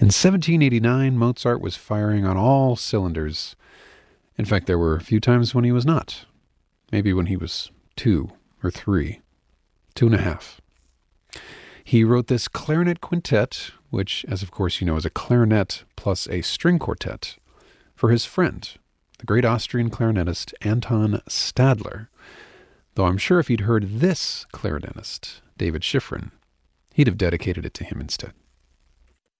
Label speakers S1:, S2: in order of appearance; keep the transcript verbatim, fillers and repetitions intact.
S1: In seventeen eighty-nine, Mozart was firing on all cylinders. In fact, there were a few times when he was not. Maybe when he was two or three, two and a half. He wrote this clarinet quintet, which, as of course you know, is a clarinet plus a string quartet, for his friend, the great Austrian clarinetist Anton Stadler. Though I'm sure if he'd heard this clarinetist, David Schifrin, he'd have dedicated it to him instead.